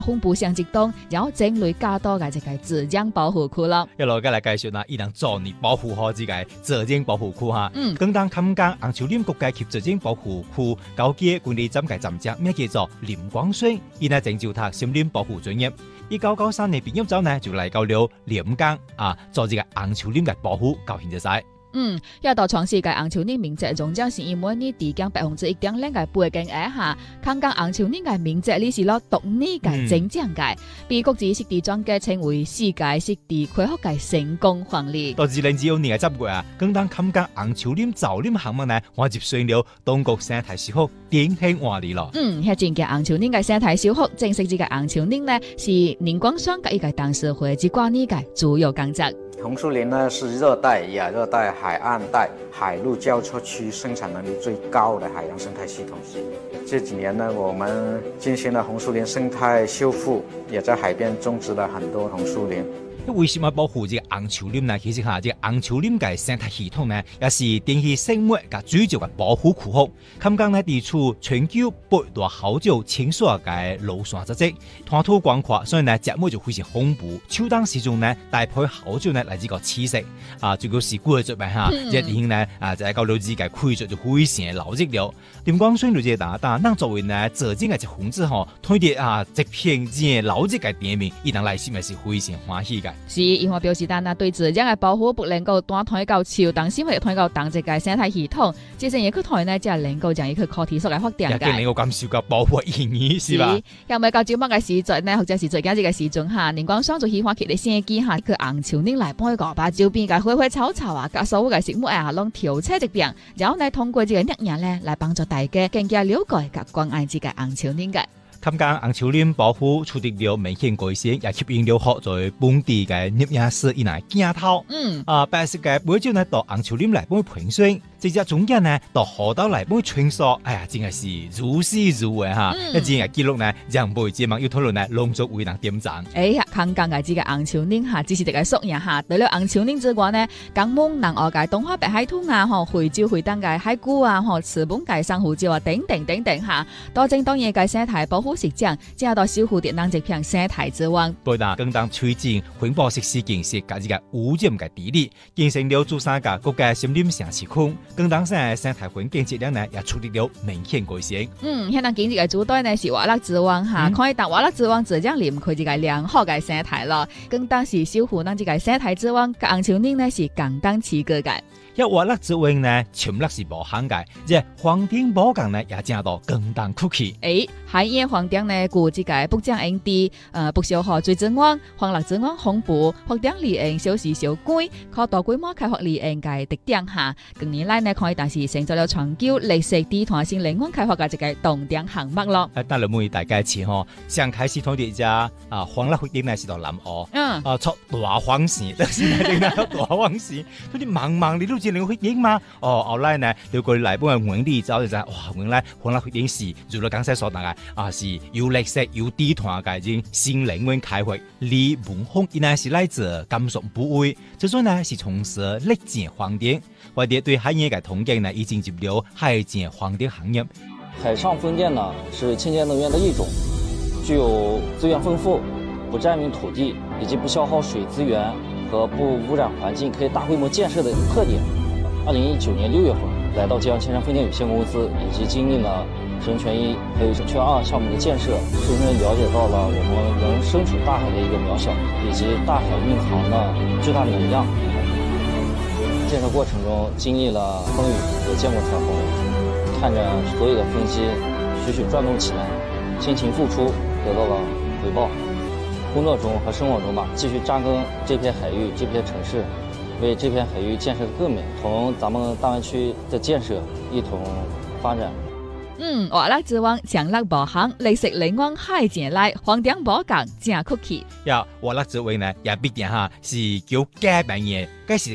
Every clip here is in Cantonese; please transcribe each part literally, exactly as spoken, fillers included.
風暴相接當，然後整類加多嘅一個自然保護區咯。 一路嘅嚟介紹啦，伊能做你保護好自己自然保護區哈。 嗯， 更當坎江紅樹林國家級自然保護區高級管理站嘅站長，名叫做林光順，伊呢正就讀森林保護專業。一九九三年畢業之後呢，就嚟到了連江啊，做呢個紅樹林嘅保護到現在。 嗯，一到創世界紅樹林名冊中將是因為呢地江百分之一點零嘅背景誒下，坎江紅樹林嘅名冊呢是攞獨呢嘅整獎嘅，被國際濕地專家稱為世界濕地開發嘅成功範例。 到二零二一年嘅十月啊，更當坎江紅樹林造林項目呢，我接上了東國生態修復典型案例咯。 嗯，喺前嘅紅樹林嘅生態修復，正式呢個紅樹林呢是林光雙嘅一個董事會之關呢個主要工作。 紅樹林呢是熱帶、亞熱帶、海岸帶、海陸交錯區生產能力最高的海洋生態系統。這幾年呢，我們進行了紅樹林生態修復，也在海邊種植了很多紅樹林。 為什麼保護這個紅樹林呢？其實下，這個紅樹林嘅生態系統呢，也是定係生物嘅主要嘅保護區域。坎江呢地處全球八大海藻清爽嘅路線之地，灘土廣闊，所以呢節目就非常豐富。秋冬時鐘呢，大批海藻呢嚟自個棲息啊，最嗰時古嘅作品嚇，即係點呢啊，就係到了自己嘅區域就非常嘅流跡了。林光順就係打打，那作為呢浙江嘅一份子嗬，推啲啊一片嘅流跡嘅店面，伊人來時咪是非常歡喜嘅。 是，因為表示單啊對自然嘅保護不能夠單推到潮當先，或者推到當值嘅生態系統，即係亦佢台呢，即係能夠將伊佢課題所嚟發展嘅。 亦能夠感受到保護意義，是吧？ 又咪到朝晚嘅時陣呢，或者是最緊要嘅時陣嚇，林光雙就喜歡佢哋先見下佢紅樹林嚟幫佢個把周邊嘅花花草草啊，甲所有嘅食物啊，攏調車一邊，然後呢通過這個熱嘢呢嚟幫助大家更加了解及關愛自己紅樹林嘅。 坎江紅樹林保護取得了明顯改善，也吸引了好在本地嘅業人士以來鏡頭。 嗯， 啊，白色嘅每朝呢到紅樹林嚟幫佢評選，直接中間呢到河道嚟幫佢穿梭。哎呀，真係是如詩如畫嚇！一陣嘅記錄呢，讓每節目要討論呢，隆重為人點讚。 哎呀，坎江嘅這個紅樹林嚇，只是一個縮影嚇。除了紅樹林之外呢，江門南澳嘅東華白海豚啊，吼，惠州惠東嘅海龜啊，吼，慈本嘅珊瑚礁啊，等等等等嚇，多正當然嘅生態保護實證，只係到守護電能這片生態之王。 不但更當推進環保設施建設，加呢個污染嘅治理，形成了珠三角國家森林城市區，更當生嘅生態環境質量呢，也取得了明顯改善。 嗯，現在建設嘅主隊呢是瓦勒之王嚇，可以當瓦勒之王自將林佢一個良好嘅生態咯，更當是守護咱這個生態之王，紅樹林呢是共當持久嘅。 一瓦勒之王呢，潛力是無限嘅，即黃丁寶崗呢也正到更當曲奇。 誒，海野黃丁呢，顧這個北江營地，呃，不消耗水資源，黃樂資源豐富，黃丁離岸小時小規，靠大規模開發離岸嘅特點下，近年來呢，可以當時成就了長久歷史地團性離岸開發嘅一個重點項目咯。 誒，但係每大家似嗬，上開始同啲只啊黃樂丁呢是到南澳， 嗯， 啊出大黃線，但是呢點解大黃線？嗰啲茫茫你都知你會影嘛？哦，後來呢，如果嚟幫佢揾啲走就係哇，原來黃樂丁是如咗剛才所講嘅啊，是有歷史有地團嘅種新靈源開發，離文風原來是來自甘肅部位，這種呢是從事歷建黃丁，或者對海洋嘅統計呢已經進入了海建黃丁行業。 海上風電呢是清潔能源的一種，具有資源豐富、不佔用土地以及不消耗水資源和不污染環境，可以大規模建設的特點。二零一九年六月份，來到吉陽千山風電有限公司，以及經歷了神泉一還有神泉二項目的建設，深深了解到了我們人身處大海的一個渺小，以及大海蘊含的巨大能量。建設過程中經歷了風雨，也見過彩虹，看着所有的風機徐徐轉動起來，辛勤付出得到了回報。工作中和生活中吧，繼續扎根這片海域、這片城市，為這片海域建設得更美，同咱們大灣區的建設一同發展。 嗯，瓦勒之王強力保航，歷史靈光海前來，黃丁寶崗正曲奇。 呀，瓦勒之王呢也必定哈是叫假扮嘢，該是個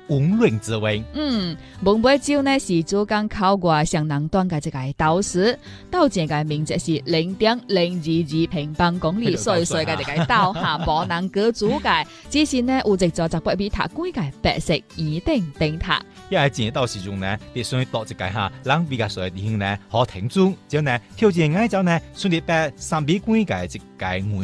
溫潤之味。 嗯，蒙北洲呢是主江靠過相當短嘅一個島嶼，島前嘅面積是零點零二二平方公里，所以所以嘅一個島下無能居住嘅，只是呢有一座十八米塔高嘅白色圓頂燈塔。 因為前到時中呢，必須到一個下冷比較水嘅地方呢，可停住，之後呢，挑戰挨走呢，順利把三米高嘅一個